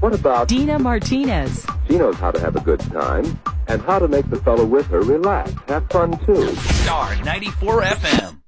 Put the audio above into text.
What about Dina Martinez? She knows how to have a good time and how to make the fellow with her relax. Have fun, too. Star 94 FM.